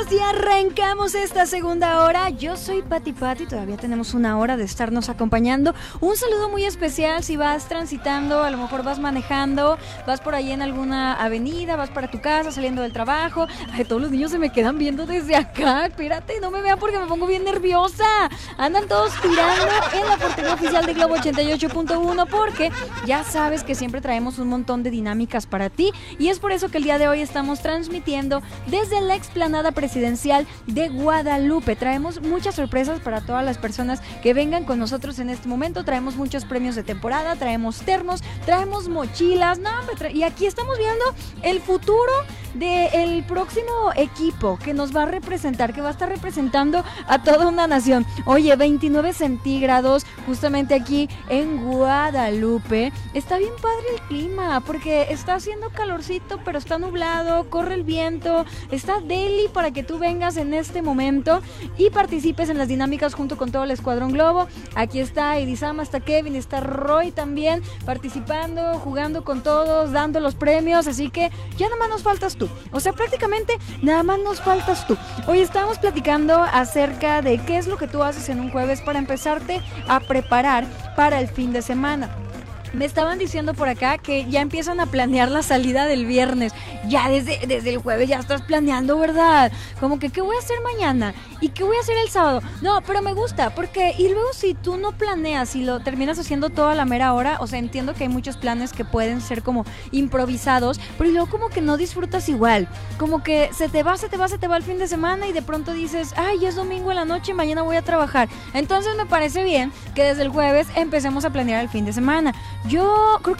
Bienvenidos y arrancamos esta segunda hora. Yo soy Pati, todavía tenemos una hora de estarnos acompañando. Un saludo muy especial si vas transitando, a lo mejor vas manejando, vas por ahí en alguna avenida, vas para tu casa, saliendo del trabajo. Ay, todos los niños se me quedan viendo desde acá. Espérate, no me vean porque me pongo bien nerviosa. Andan todos tirando en la portería oficial de Globo 88.1 porque ya sabes que siempre traemos un montón de dinámicas para ti y es por eso que el día de hoy estamos transmitiendo desde la explanada presidencial de Guadalupe. Traemos muchas sorpresas para todas las personas que vengan con nosotros en este momento. Traemos muchos premios de temporada, traemos termos, traemos mochilas, no, y aquí estamos viendo el futuro del próximo equipo que nos va a representar, que va a estar representando a toda una nación. Oye, 29 centígrados justamente aquí en Guadalupe. Está bien padre el clima porque está haciendo calorcito, pero está nublado, corre el viento, está deli para que tú vengas en este momento y participes en las dinámicas junto con todo el Escuadrón Globo. Aquí está Edisama, está Kevin, está Roy también participando, jugando con todos, dando los premios, así que ya nada más nos faltas tú. O sea, prácticamente nada más nos faltas tú. Hoy estábamos platicando acerca de qué es lo que tú haces en un jueves para empezarte a preparar para el fin de semana. Me estaban diciendo por acá que ya empiezan a planear la salida del viernes. Ya desde el jueves ya estás planeando, ¿verdad? Como que ¿qué voy a hacer mañana? ¿Y qué voy a hacer el sábado? No, pero me gusta porque y luego si tú no planeas y lo terminas haciendo toda la mera hora, o sea, entiendo que hay muchos planes que pueden ser como improvisados, pero luego como que no disfrutas igual. Como que se te va el fin de semana y de pronto dices, ay, ya es domingo en la noche, mañana voy a trabajar. Entonces me parece bien que desde el jueves empecemos a planear el fin de semana. Yo creo que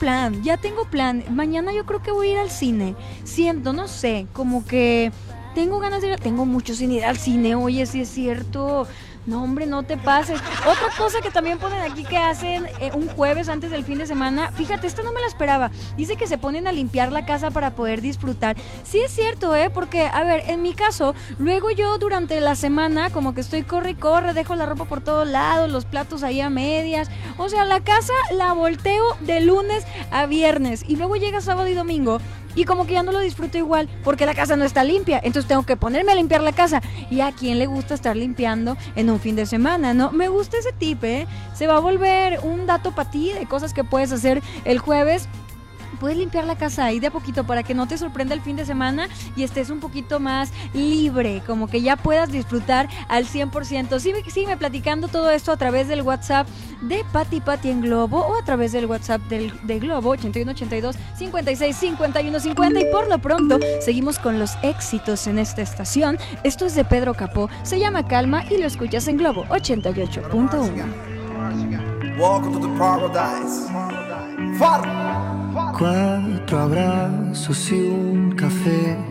ya tengo plan. Mañana yo creo que voy a ir al cine. Siento, no sé, como que tengo ganas de ir, tengo mucho sin ir al cine. Oye, sí es cierto. No, hombre, no te pases. Otra cosa que también ponen aquí que hacen un jueves antes del fin de semana. Fíjate, esta no me la esperaba. Dice que se ponen a limpiar la casa para poder disfrutar. Sí es cierto, porque, a ver, en mi caso, luego yo durante la semana como que estoy corre y corre, dejo la ropa por todos lados, los platos ahí a medias. O sea, la casa la volteo de lunes a viernes. Y luego llega sábado y domingo y como que ya no lo disfruto igual porque la casa no está limpia, entonces tengo que ponerme a limpiar la casa. ¿Y a quién le gusta estar limpiando en un fin de semana, no? Me gusta ese tip, se va a volver un dato para ti de cosas que puedes hacer el jueves. Puedes limpiar la casa ahí de a poquito para que no te sorprenda el fin de semana y estés un poquito más libre, como que ya puedas disfrutar al 100%. Sígueme platicando todo esto a través del WhatsApp de Pati en Globo o a través del WhatsApp de Globo 8182 56 51 50 y por lo pronto seguimos con los éxitos en esta estación. Esto es de Pedro Capó, se llama Calma y lo escuchas en Globo 88.1. Welcome to the paradise. Far. 4 abrazos y un café.